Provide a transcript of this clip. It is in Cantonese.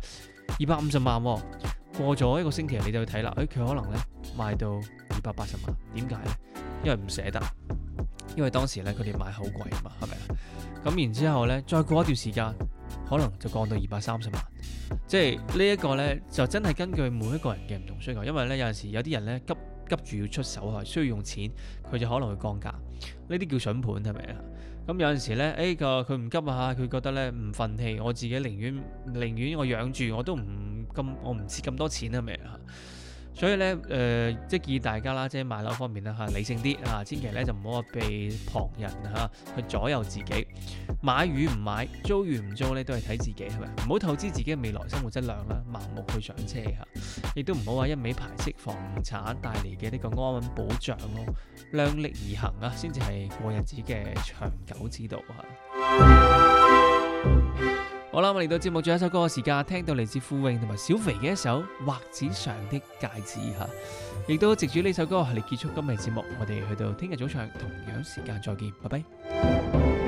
250萬喎，過咗一個星期你就去睇啦，佢可能咧賣到280萬，點解咧？因為唔捨得，因為當時咧佢哋買好貴啊嘛，係咪啊？咁然之後咧，再過一段時間，可能就降到230萬，即係呢一個咧就真係根據每一個人嘅唔同需求，因為咧有陣時有啲人咧急住要出手係需要用錢，佢就可能會降價，呢啲叫筍盤係咪啊？咁有陣時咧，佢唔急啊，佢覺得咧唔憤氣，我自己寧願我養住我都我唔蝕咁多錢係咪啊？所以咧即係建議大家啦，即係買樓方面啦理性啲千祈咧就唔好話被旁人去左右自己，買與唔買，租與唔租咧都係睇自己係咪？唔好透支自己嘅未來生活質量啦，盲目去上車亦都唔好話一味排斥房產帶嚟嘅呢個安穩保障咯，量力而行先至係過日子嘅長久之道好啦，我嚟到節目最後一首歌嘅時間，聽到嚟自傅穎同埋小肥嘅一首《畫紙上的戒指》亦都藉住呢首歌嚟結束今日節目。我哋去到聽日早上同樣時間再見，拜拜。